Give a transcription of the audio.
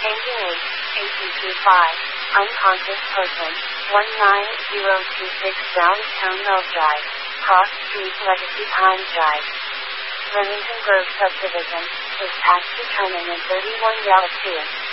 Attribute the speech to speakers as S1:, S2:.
S1: Engine 8, 1825, unconscious person, 19026 Downtown Mills Drive, Cross Street, Legacy Pines Drive. Remington Grove Subdivision, is tax determined in 31 Galaxy.